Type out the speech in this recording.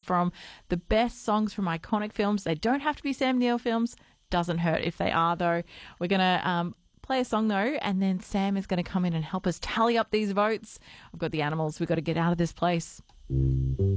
from the best songs from iconic films. They don't have to be Sam Neill films. Doesn't hurt if they are, though. We're going to play a song, though, and then Sam is going to come in and help us tally up these votes. I've got the animals. We've got to get out of this place.